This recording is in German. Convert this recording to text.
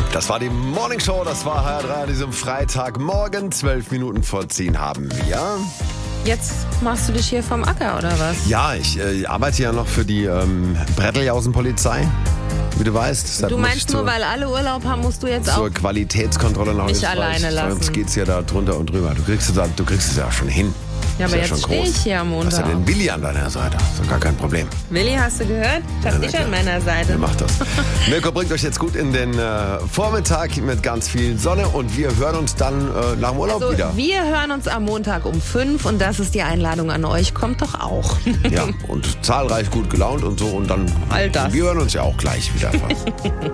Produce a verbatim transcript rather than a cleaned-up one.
Das war die Morning Show, das war H R drei an diesem Freitagmorgen. Zwölf Minuten vor zehn haben wir. Jetzt machst du dich hier vom Acker, oder was? Ja, ich äh, arbeite ja noch für die ähm, Bretteljausen-Polizei, wie du weißt. Deshalb Du muss meinst ich nur, zur, weil alle Urlaub haben, musst du jetzt zur auch Qualitätskontrolle nach mich Österreich. alleine lassen. Sonst geht's ja da drunter und drüber. Du kriegst es, du kriegst es ja schon hin. Ja, aber Ist jetzt schon stehe groß. ich hier am Du hast ja Montag. den Willi an deiner Seite. Ist doch gar kein Problem. Willi, hast du gehört? Ich hab Ja, dich na an klar. meiner Seite. Wer macht das? Mirko bringt euch jetzt gut in den äh, Vormittag mit ganz viel Sonne und wir hören uns dann äh, nach dem Urlaub Also, wieder. wir hören uns am Montag um fünf und das ist die Einladung an euch. Kommt doch auch. Ja, und zahlreich gut gelaunt und so und dann. All das. Wir hören uns ja auch gleich wieder.